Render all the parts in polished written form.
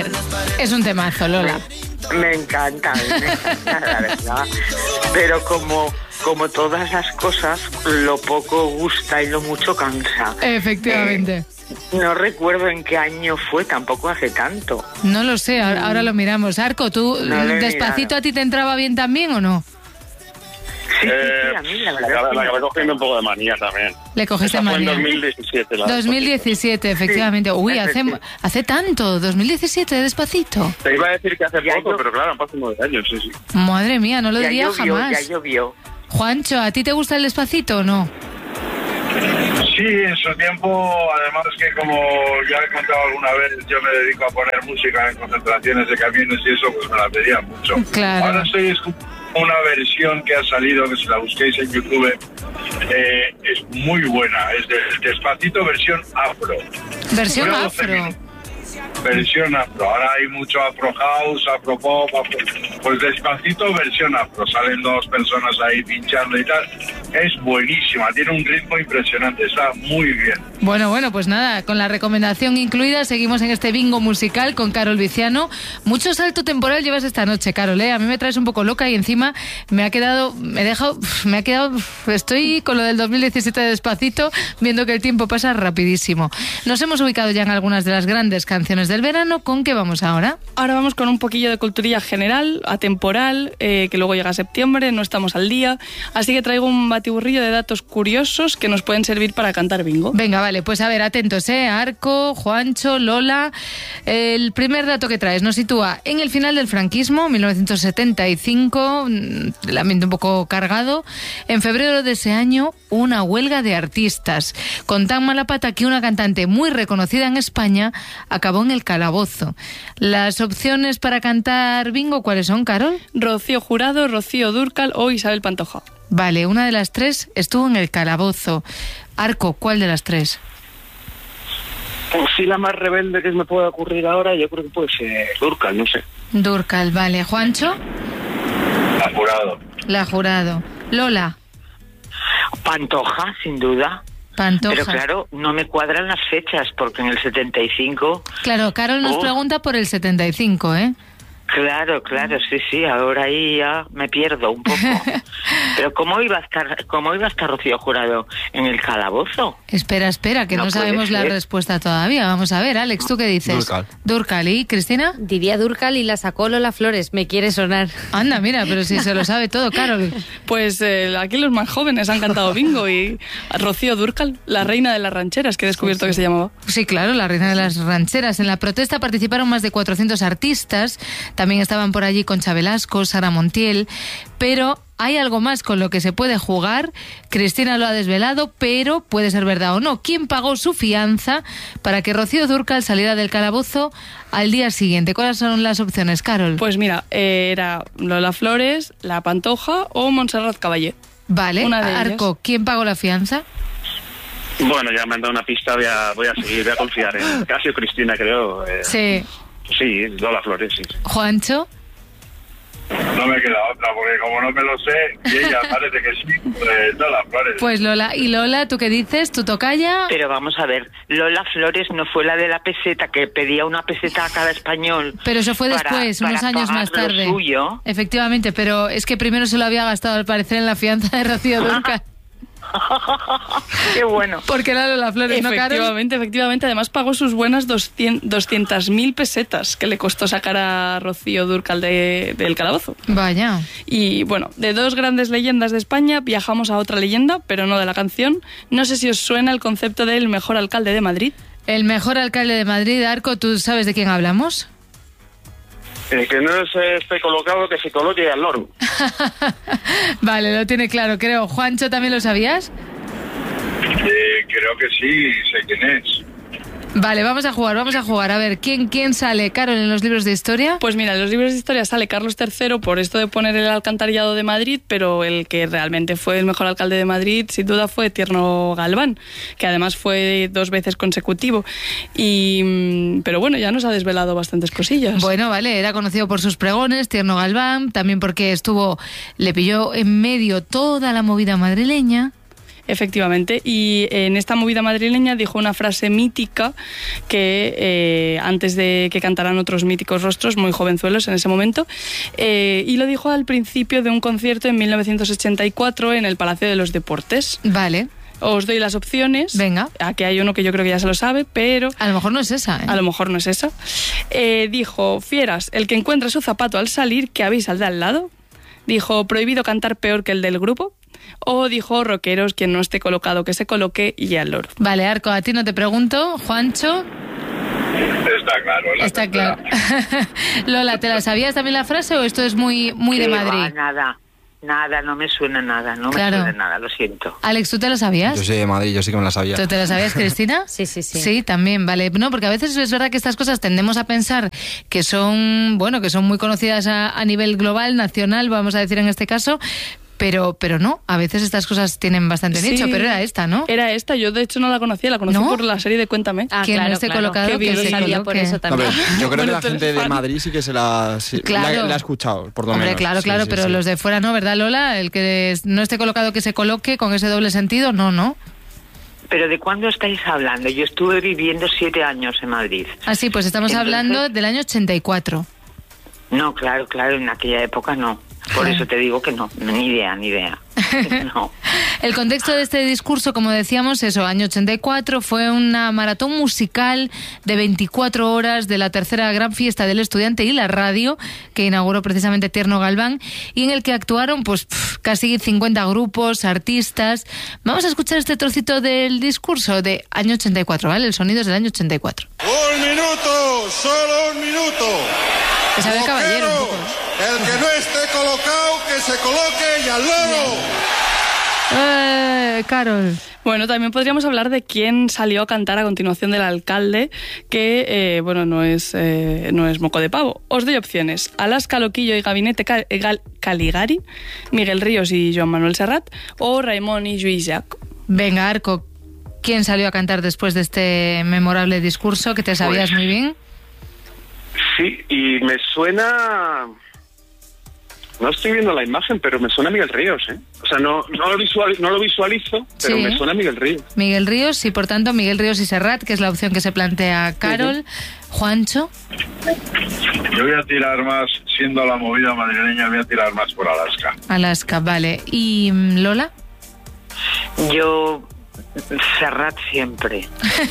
Es un temazo, Lola. Me encanta, la verdad. Pero como todas las cosas, lo poco gusta y lo mucho cansa. Efectivamente. No recuerdo en qué año fue, tampoco hace tanto. No lo sé, ahora lo miramos. Arco, ¿tú Despacito a ti te entraba bien también o no? Sí, a mí la verdad. La acabé cogiendo un poco de manía también. Le cogiste manía. Fue en 2017. 2017, efectivamente. Sí. Uy, hace tanto, 2017, Despacito. Te iba a decir que hace poco, pero claro, han pasado 9 años, sí. Madre mía, no lo diría jamás. Ya llovió. Juancho, ¿a ti te gusta el Despacito o no? Sí, en su tiempo, además que como ya he contado alguna vez, yo me dedico a poner música en concentraciones de camiones y eso, pues me la pedía mucho. Claro. Ahora estoy escuchando una versión que ha salido, que si la busquéis en YouTube, es muy buena, es del Despacito versión afro. Versión afro. Versión afro, ahora hay mucho afro house, afro pop, pues Despacito versión afro, salen 2 personas ahí pinchando y tal, es buenísima, tiene un ritmo impresionante, está muy bien. Bueno, pues nada, con la recomendación incluida, seguimos en este bingo musical con Carol Viciano. Mucho salto temporal llevas esta noche, Carol, A mí me traes un poco loca y encima estoy con lo del 2017 de Despacito, viendo que el tiempo pasa rapidísimo. Nos hemos ubicado ya en algunas de las grandes canciones del verano. ¿Con qué vamos ahora? Ahora vamos con un poquillo de culturilla general, atemporal, que luego llega septiembre, no estamos al día, así que traigo un batiburrillo de datos curiosos que nos pueden servir para cantar bingo. Venga, vale, pues a ver, atentos, Arco, Juancho, Lola. El primer dato que traes nos sitúa en el final del franquismo, 1975, el ambiente un poco cargado. En febrero de ese año, una huelga de artistas, con tan mala pata que una cantante muy reconocida en España acabó en el calabozo. Las opciones para cantar bingo, ¿cuáles son, Carol? Rocío Jurado, Rocío Dúrcal o Isabel Pantoja. Vale, una de las 3 estuvo en el calabozo. Arco, ¿cuál de las 3? Pues sí, la más rebelde que me puede ocurrir ahora, yo creo que puede ser Dúrcal, no sé. Dúrcal, vale. ¿Juancho? La Jurado. Lola. Pantoja, sin duda. Pantoja. Pero claro, no me cuadran las fechas, porque en el 75... Claro, Carol nos pregunta por el 75, ¿eh? Claro, sí, ahora ahí ya me pierdo un poco. Pero ¿cómo iba a estar Rocío Jurado en el calabozo? Espera, que no sabemos la respuesta todavía. Vamos a ver, Alex, ¿tú qué dices? Dúrcal. ¿Y Cristina? Diría Dúrcal y la sacó Lola Flores, me quiere sonar. Anda, mira, pero si se lo sabe todo, Carol. Pues aquí los más jóvenes han cantado bingo y Rocío Dúrcal, la reina de las rancheras, que he descubierto que se llamaba. Sí, claro, la reina de las rancheras. En la protesta participaron más de 400 artistas. También estaban por allí Concha Velasco, Sara Montiel, pero hay algo más con lo que se puede jugar. Cristina lo ha desvelado, pero puede ser verdad o no. ¿Quién pagó su fianza para que Rocío Dúrcal saliera del calabozo al día siguiente? ¿Cuáles son las opciones, Carol? Pues mira, era Lola Flores, La Pantoja o Montserrat Caballé. Vale, Arco, ¿quién pagó la fianza? Bueno, ya me han dado una pista, voy a seguir, voy a confiar en Casio Cristina, creo. Sí. Sí, Lola Flores, sí. ¿Juancho? No me queda otra, porque como no me lo sé, y ella parece que sí, pues Lola Flores. Pues Lola. ¿Y Lola, tú qué dices? ¿Tu tocaya? Pero vamos a ver, Lola Flores no fue la de la peseta, que pedía una peseta a cada español. Pero eso fue después, unos años más tarde. Lo suyo. Efectivamente, pero es que primero se lo había gastado al parecer en la fianza de Rocío Dúrcal. Qué bueno. Porque era Lola Flores, ¿no, Carol? Efectivamente. Además pagó sus buenas 200.000 pesetas que le costó sacar a Rocío Dúrcal del calabozo. Vaya. Y bueno, de 2 grandes leyendas de España viajamos a otra leyenda, pero no de la canción. No sé si os suena el concepto del mejor alcalde de Madrid. El mejor alcalde de Madrid, Arco, ¿tú sabes de quién hablamos? Que no se esté colocado, que se coloque al loro. Vale, lo tiene claro, creo. ¿Juancho, también lo sabías? Creo que sí, sé quién es. Vale, vamos a jugar. A ver, ¿quién sale, Carol, en los libros de historia? Pues mira, en los libros de historia sale Carlos III por esto de poner el alcantarillado de Madrid, pero el que realmente fue el mejor alcalde de Madrid, sin duda, fue Tierno Galván, que además fue 2 veces consecutivo. Pero bueno, ya nos ha desvelado bastantes cosillas. Bueno, vale, era conocido por sus pregones, Tierno Galván, también porque le pilló en medio toda la movida madrileña. Efectivamente, y en esta movida madrileña dijo una frase mítica que antes de que cantaran otros míticos rostros, muy jovenzuelos en ese momento, y lo dijo al principio de un concierto en 1984 en el Palacio de los Deportes. Vale. Os doy las opciones. Venga. Aquí hay uno que yo creo que ya se lo sabe, pero... A lo mejor no es esa, ¿eh? A lo mejor no es esa. Dijo, fieras, el que encuentra su zapato al salir, que avisa al de al lado. Dijo, prohibido cantar peor que el del grupo. O dijo, rockeros, quien no esté colocado que se coloque, y al loro. Vale, Arco, a ti no te pregunto. Juancho... Está claro. Está claro. Lola, ¿te la sabías también la frase o esto es muy de Madrid? Nada, no me suena nada, me suena nada, lo siento. Alex, ¿tú te la sabías? Yo soy de Madrid, yo sí que me la sabía. ¿Tú te la sabías, Cristina? Sí. Sí, también, vale. No, porque a veces es verdad que estas cosas tendemos a pensar que son muy conocidas a nivel global, nacional, vamos a decir en este caso, pero no, a veces estas cosas tienen bastante nicho, pero era esta, ¿no? Era esta, yo de hecho no la conocía, la conocí por la serie de Cuéntame. Que no esté colocado, que se salía por eso también. No, yo creo que la gente de Madrid sí que la ha escuchado, por lo menos. Claro, pero los de fuera no, ¿verdad, Lola? El que no esté colocado que se coloque con ese doble sentido, no. ¿Pero de cuándo estáis hablando? Yo estuve viviendo 7 años en Madrid. Ah, sí, pues estamos hablando del año 84. No, claro, en aquella época no. Por eso te digo que no, ni idea. No. El contexto de este discurso, como decíamos, año 84, fue una maratón musical de 24 horas de la tercera gran fiesta del estudiante y la radio, que inauguró precisamente Tierno Galván, y en el que actuaron casi 50 grupos, artistas. Vamos a escuchar este trocito del discurso de año 84, ¿vale? El sonido es del año 84. ¡Un minuto! ¡Solo un minuto! Que sabe caballero un poco. El que no esté colocado, que se coloque y al loro. Carol. Bueno, también podríamos hablar de quién salió a cantar a continuación del alcalde, que, no es moco de pavo. Os doy opciones. Alaska Loquillo y Gabinete Caligari, Miguel Ríos y Joan Manuel Serrat, o Raimon y Lluís Llach. Venga, Arco, ¿quién salió a cantar después de este memorable discurso que te sabías muy bien? Sí, y me suena... No estoy viendo la imagen, pero me suena a Miguel Ríos, ¿eh? O sea, no lo visualizo, pero me suena a Miguel Ríos. Miguel Ríos, y por tanto Miguel Ríos y Serrat, que es la opción que se plantea Carol. Sí. Juancho. Yo voy a tirar más, siendo la movida madrileña, voy a tirar más por Alaska. Alaska, vale. ¿Y Lola? Yo... Serrat siempre,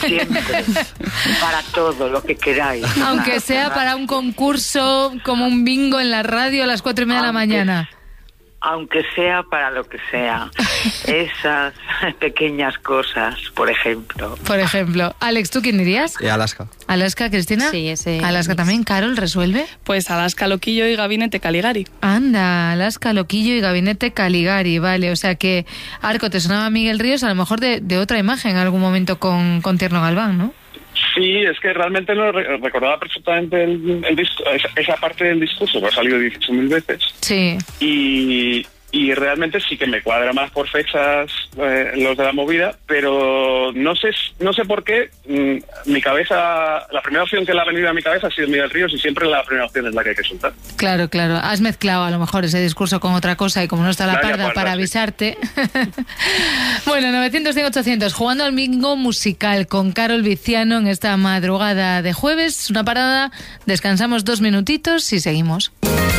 para todo lo que queráis. Aunque sea para un concurso como un bingo en la radio a las 4:30 de la mañana. Aunque sea para lo que sea. Esas pequeñas cosas, por ejemplo. Alex, ¿tú quién dirías? Alaska. ¿Alaska, Cristina? Sí, ese. Alaska también. Carol, ¿resuelve? Pues Alaska Loquillo y Gabinete Caligari. Anda, Alaska Loquillo y Gabinete Caligari, vale. O sea que, Arco, te sonaba Miguel Ríos, a lo mejor de otra imagen en algún momento con Tierno Galván, ¿no? Sí, es que realmente no recordaba perfectamente esa parte del discurso, que ha salido 18.000 veces. Sí. Y realmente sí que me cuadra más por fechas los de la movida, pero no sé por qué mi cabeza, la primera opción que le ha venido a mi cabeza ha sido Miguel Ríos, y siempre la primera opción es la que hay que soltar. Claro. Has mezclado a lo mejor ese discurso con otra cosa y como no está la parda para avisarte. Bueno, 900-100-800, jugando al bingo musical con Carol Viciano en esta madrugada de jueves. Una parada, descansamos 2 minutitos y seguimos.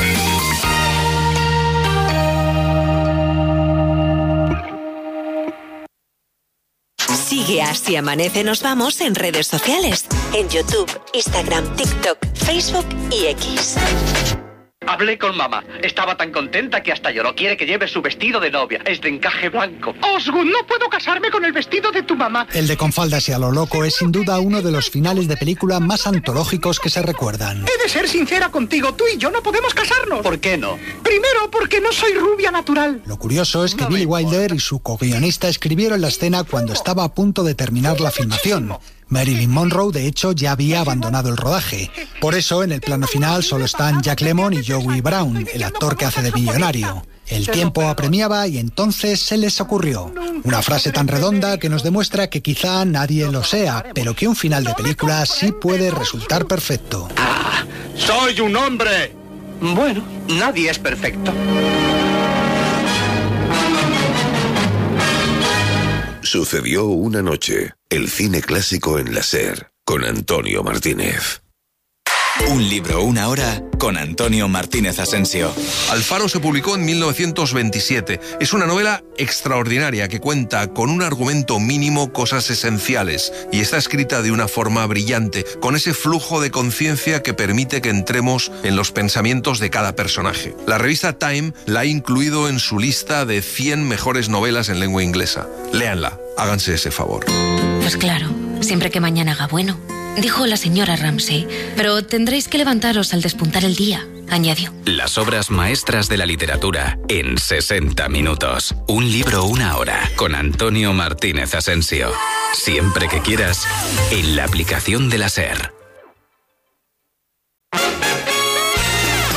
Sigue Así Amanece Nos Vamos en redes sociales. En YouTube, Instagram, TikTok, Facebook y X. Hablé con mamá. Estaba tan contenta que hasta lloró. Quiere que lleve su vestido de novia. Es de encaje blanco. Osgood, no puedo casarme con el vestido de tu mamá. El de Con faldas y a lo loco es sin duda uno de los finales de película más antológicos que se recuerdan. He de ser sincera contigo. Tú y yo no podemos casarnos. ¿Por qué no? Primero, porque no soy rubia natural. Lo curioso es que Billy Wilder y su co-guionista escribieron la escena cuando estaba a punto de terminar la filmación. Marilyn Monroe, de hecho, ya había abandonado el rodaje. Por eso, en el plano final solo están Jack Lemmon y Joey Brown, el actor que hace de millonario. El tiempo apremiaba y entonces se les ocurrió una frase tan redonda que nos demuestra que quizá nadie lo sea, pero que un final de película sí puede resultar perfecto. ¡Ah! ¡Soy un hombre! Bueno, nadie es perfecto. Sucedió una noche. El cine clásico en la SER, con Antonio Martínez. Un libro, una hora, con Antonio Martínez Asensio. Alfaro se publicó en 1927. Es una novela extraordinaria que cuenta con un argumento mínimo, cosas esenciales, y está escrita de una forma brillante, con ese flujo de conciencia que permite que entremos en los pensamientos de cada personaje. La revista Time la ha incluido en su lista de 100 mejores novelas en lengua inglesa. Léanla, háganse ese favor. Pues claro, siempre que mañana haga bueno, dijo la señora Ramsay, pero tendréis que levantaros al despuntar el día, añadió. Las obras maestras de la literatura en 60 minutos. Un libro, una hora, con Antonio Martínez Asensio. Siempre que quieras, en la aplicación de la SER.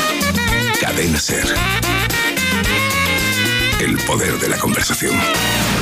Cadena SER. El poder de la conversación.